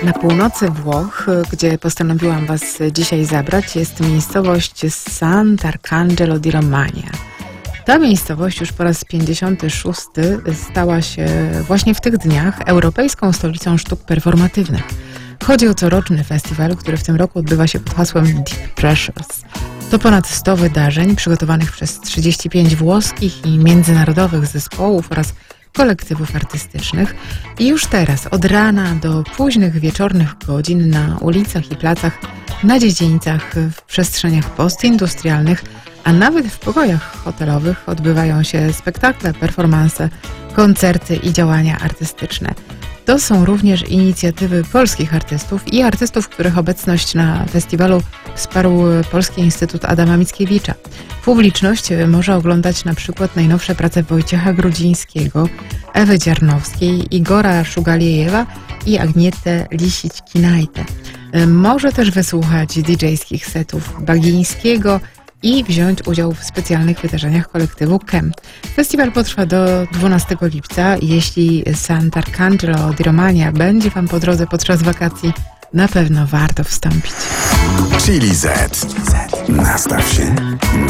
Na północy Włoch, gdzie postanowiłam Was dzisiaj zabrać, jest miejscowość Sant'Arcangelo di Romagna. Ta miejscowość już po raz 56 stała się właśnie w tych dniach europejską stolicą sztuk performatywnych. Chodzi o coroczny festiwal, który w tym roku odbywa się pod hasłem Deep Pressures. To ponad 100 wydarzeń przygotowanych przez 35 włoskich i międzynarodowych zespołów oraz kolektywów artystycznych i już teraz, od rana do późnych wieczornych godzin na ulicach i placach, na dziedzińcach, w przestrzeniach postindustrialnych, a nawet w pokojach hotelowych odbywają się spektakle, performanse, koncerty i działania artystyczne. To są również inicjatywy polskich artystów i artystów, których obecność na festiwalu wsparł Polski Instytut Adama Mickiewicza. Publiczność może oglądać na przykład najnowsze prace Wojciecha Grudzińskiego, Ewy Dziarnowskiej, Igora Szugaliejewa i Agnietę Lisić-Kinajtę. Może też wysłuchać DJ-skich setów Bagińskiego i wziąć udział w specjalnych wydarzeniach kolektywu KEM. Festiwal potrwa do 12 lipca. Jeśli Sant'Arcangelo di Romagna będzie Wam po drodze podczas wakacji, na pewno warto wstąpić. Chili Z. Nastaw się